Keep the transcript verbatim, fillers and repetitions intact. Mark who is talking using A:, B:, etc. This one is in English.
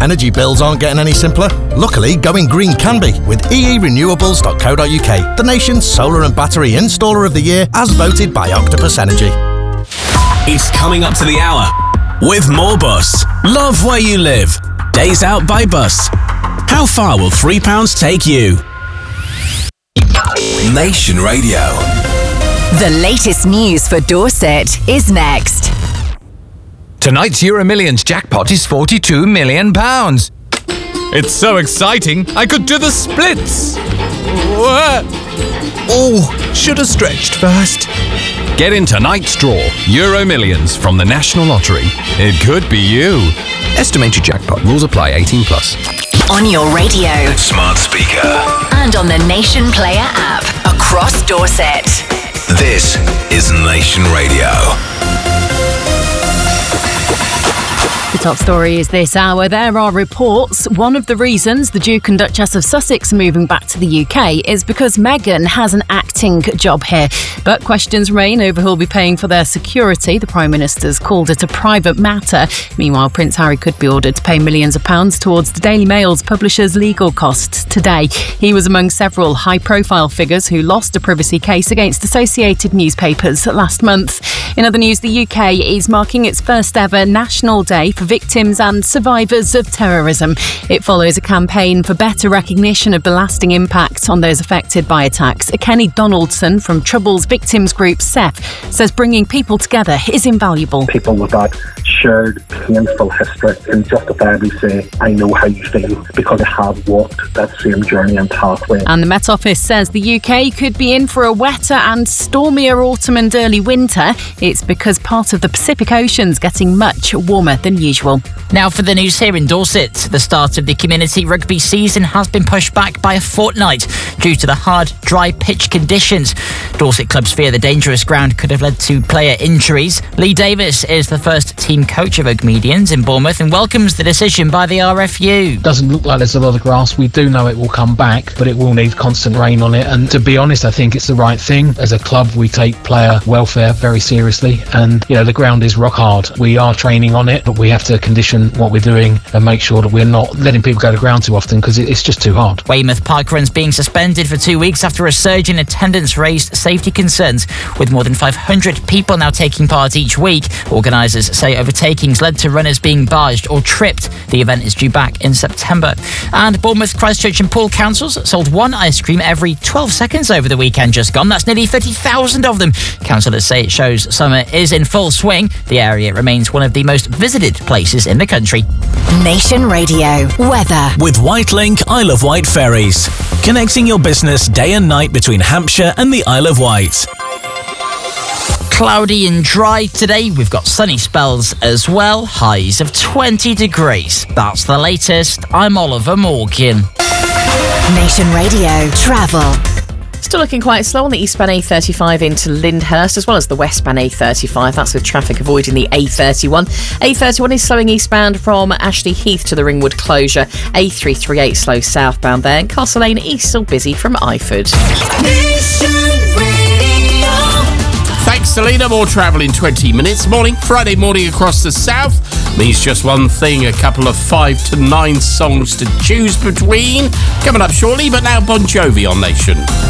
A: Energy bills aren't getting any simpler. Luckily, going green can be with e e renewables dot co dot u k, the nation's solar and battery installer of the year as voted by Octopus Energy.
B: It's coming up to the hour with More Bus. Love where you live. Days out by bus. How far will three pounds take you? Nation Radio.
C: The latest news for Dorset is next.
D: Tonight's Euro Millions jackpot is forty-two million pounds. It's so exciting, I could do the splits. Oh, should have stretched first. Get in tonight's draw, Euro Millions from the National Lottery. It could be you. Estimated jackpot. Rules apply. eighteen plus.
C: On your radio.
B: Smart speaker.
C: And on the Nation Player app. Across Dorset.
B: This is Nation Radio.
E: The top story is this hour. There are reports one of the reasons the Duke and Duchess of Sussex are moving back to the U K is because Meghan has an acting job here. But questions remain over who'll be paying for their security. The Prime Minister's called it a private matter. Meanwhile, Prince Harry could be ordered to pay millions of pounds towards the Daily Mail's publisher's legal costs today. He was among several high-profile figures who lost a privacy case against Associated Newspapers last month. In other news, the U K is marking its first ever National Day for victims and survivors of terrorism. It follows a campaign for better recognition of the lasting impact on those affected by attacks. Kenny Donaldson from Trouble's victims group S E F says bringing people together is invaluable.
F: People with that shared painful history can justifiably say, I know how you feel because I have walked that same journey and pathway.
E: And the Met Office says the U K could be in for a wetter and stormier autumn and early winter. It's because part of the Pacific Ocean's getting much warmer than usual.
G: Now for the news here in Dorset. The start of the community rugby season has been pushed back by a fortnight due to the hard, dry pitch conditions. Dorset clubs fear the dangerous ground could have led to player injuries. Lee Davis is the first team coach of Ogmedians in Bournemouth and welcomes the decision by the R F U.
H: Doesn't look like there's a lot of grass. We do know it will come back, but it will need constant rain on it. And to be honest, I think it's the right thing. As a club, we take player welfare very seriously. And, you know, the ground is rock hard. We are training on it, but we have to condition what we're doing and make sure that we're not letting people go to ground too often because it's just too hard.
G: Weymouth Park Run's being suspended for two weeks after a surge in attendance raised safety concerns. With more than five hundred people now taking part each week, organisers say overtakings led to runners being barged or tripped. The event is due back in September. And Bournemouth, Christchurch and Poole councils sold one ice cream every twelve seconds over the weekend just gone. That's nearly thirty thousand of them. Councillors say it shows summer is in full swing. The area remains one of the most visited places in the country.
C: Nation Radio weather
B: with Whitelink Isle of Wight ferries, connecting your business day and night between Hampshire and the Isle of Wight.
G: Cloudy and dry today. We've got sunny spells as well. Highs of twenty degrees. That's the latest. I'm Oliver Morgan.
C: Nation Radio travel.
I: Still looking quite slow on the eastbound A thirty-five into Lyndhurst, as well as the westbound A thirty-five. That's with traffic avoiding the A thirty-one. A thirty-one is slowing eastbound from Ashley Heath to the Ringwood closure. A three thirty-eight slow southbound there. And Castle Lane East still busy from Iford.
J: Thanks, Selena. More travel in twenty minutes. Morning, Friday morning across the south. Means just one thing, a couple of five to nine songs to choose between. Coming up shortly, but now Bon Jovi on Nation.